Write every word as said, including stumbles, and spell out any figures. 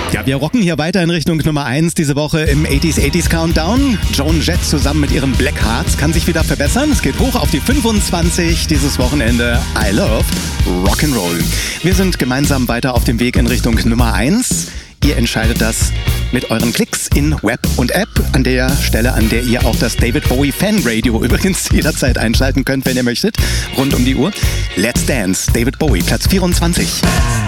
Ja, wir rocken hier weiter in Richtung Nummer eins diese Woche im achtziger achtziger Countdown. Joan Jett zusammen mit ihren Black Hearts kann sich wieder verbessern. Es geht hoch auf die fünfundzwanzig dieses Wochenende. I love Rock'n'Roll. Wir sind gemeinsam weiter auf dem Weg in Richtung Nummer eins. Ihr entscheidet das mit euren Klicks in Web und App. An der Stelle, an der ihr auch das David Bowie Fan Radio übrigens jederzeit einschalten könnt, wenn ihr möchtet. Rund um die Uhr. Let's Dance, David Bowie, Platz vierundzwanzig.